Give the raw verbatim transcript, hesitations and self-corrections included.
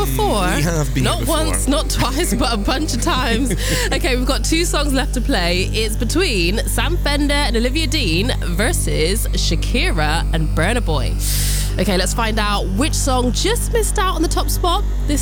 before. We have been Not here before. once, not twice, but a bunch of times. Okay, we've got two songs left to play. It's between Sam Fender and Olivia Dean versus Shakira and Burna Boy. Okay, let's find out which song just missed out on the top spot. This